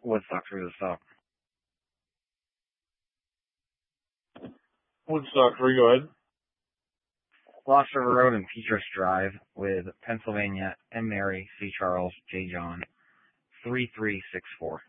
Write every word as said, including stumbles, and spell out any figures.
Woodstock through the stop. Woodstock three, go ahead. Lost River Road and Petrus Drive with Pennsylvania M. Mary, C. Charles, J. John, three three six four.